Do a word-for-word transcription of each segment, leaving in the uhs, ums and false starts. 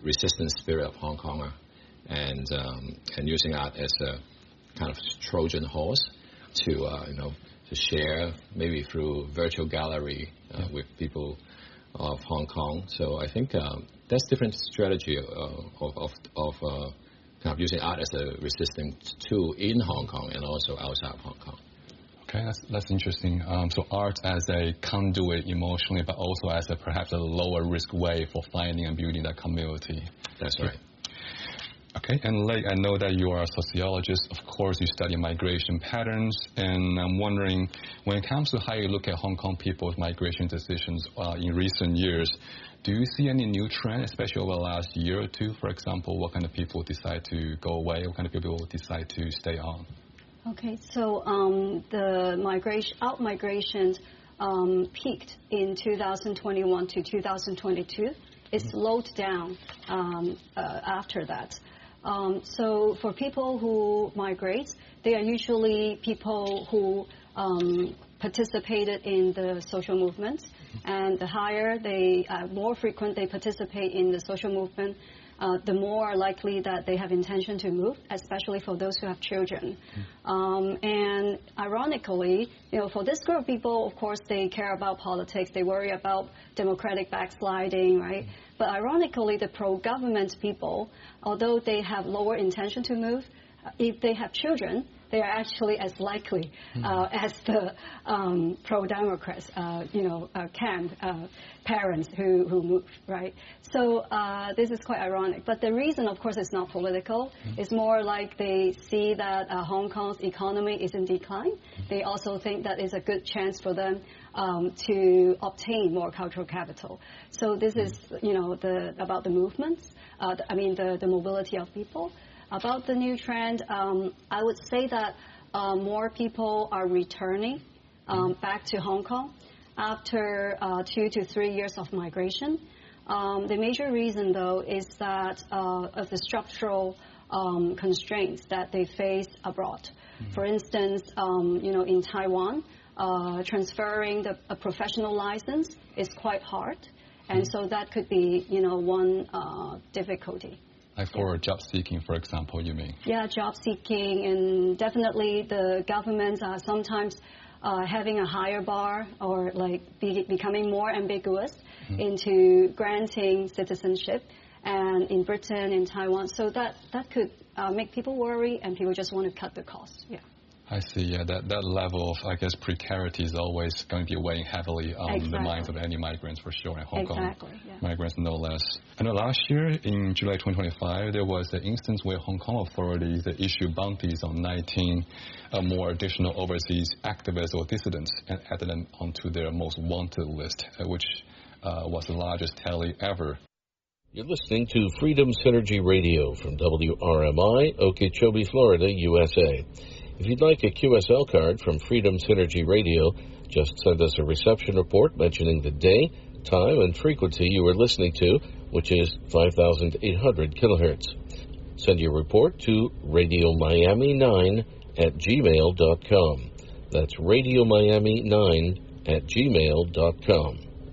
resistance spirit of Hong Konger, and um, and using that as a kind of Trojan horse to uh, you know to share maybe through virtual gallery uh, yeah. with people of Hong Kong. So I think um, that's different strategy uh, of of, of uh, kind of using art as a resistance tool in Hong Kong and also outside of Hong Kong. Okay, that's that's interesting. Um, so art as a conduit emotionally, but also as a perhaps a lower risk way for finding and building that community. That's right. Okay, and Lei, I know that you are a sociologist. Of course, you study migration patterns, and I'm wondering, when it comes to how you look at Hong Kong people's migration decisions uh, in recent years, do you see any new trend, especially over the last year or two? For example, what kind of people decide to go away? What kind of people decide to stay on? Okay, so um, the migration, out migrations um, peaked in two thousand twenty-one to two thousand twenty-two. It slowed down um, uh, after that. Um, so for people who migrate, they are usually people who um, participated in the social movements, and the higher they, uh, more frequent they participate in the social movement, uh, the more likely that they have intention to move, especially for those who have children. Um, and ironically, you know, for this group of people, of course, they care about politics, they worry about democratic backsliding, right? But ironically, the pro-government people, although they have lower intention to move, if they have children, they are actually as likely uh, as the um, pro-democrats, uh, you know, uh, camp uh, parents who, who move, right? So uh, this is quite ironic. But the reason, of course, is not political. Mm-hmm. It's more like they see that uh, Hong Kong's economy is in decline. Mm-hmm. They also think that it's a good chance for them um, to obtain more cultural capital. So this mm-hmm. is, you know, the about the movements. Uh, the, I mean, the, the mobility of people. About the new trend, um, I would say that uh, more people are returning um, back to Hong Kong after uh, two to three years of migration. Um, the major reason, though, is that uh, of the structural um, constraints that they face abroad. Mm-hmm. For instance, um, you know, in Taiwan, uh, transferring the, a professional license is quite hard, and mm-hmm. so that could be, you know, one uh, difficulty. Like for yeah. job seeking, for example, you mean? Yeah, job seeking, and definitely the governments are sometimes uh, having a higher bar or like be, becoming more ambiguous mm-hmm. into granting citizenship, and in Britain, in Taiwan. So that, that could uh, make people worry, and people just want to cut the costs. Yeah. I see. Yeah, that, that level of, I guess, precarity is always going to be weighing heavily on exactly. the minds of any migrants, for sure, in Hong exactly, Kong. Yeah. Migrants, no less. I know last year, in July twenty twenty-five, there was an instance where Hong Kong authorities issued bounties on nineteen uh, more additional overseas activists or dissidents and added them onto their most wanted list, uh, which uh, was the largest tally ever. You're listening to Freedom Synergy Radio from W R M I, Okeechobee, Florida, U S A. If you'd like a Q S L card from Freedom Synergy Radio, just send us a reception report mentioning the day, time, and frequency you were listening to, which is five thousand eight hundred kilohertz. Send your report to radio miami nine at gmail dot com. That's radio miami nine at gmail dot com.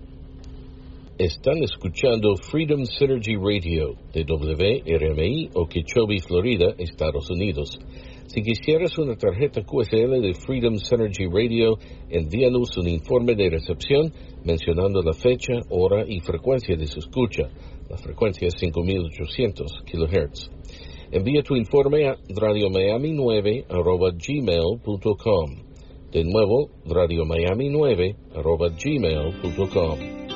Están escuchando Freedom Synergy Radio de W R M I, Okeechobee, Florida, Estados Unidos. Si quisieras una tarjeta Q S L de Freedom Synergy Radio, envíanos un informe de recepción mencionando la fecha, hora y frecuencia de su escucha. La frecuencia es cinco mil ochocientos kilohertz. Envía tu informe a radio miami nueve arroba gmail punto com. De nuevo, radio miami nueve arroba gmail punto com.